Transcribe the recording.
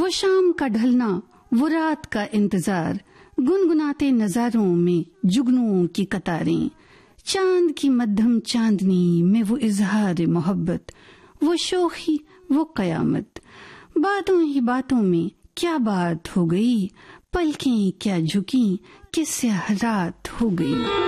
वो शाम का ढलना, वो रात का इंतजार, गुनगुनाते नजारों में जुगनुओं की कतारें, चांद की मध्यम चांदनी में वो इजहार मोहब्बत, वो शोखी, वो कयामत। बातों ही बातों में क्या बात हो गई, पलकें क्या झुकी कि स्याह रात हो गई।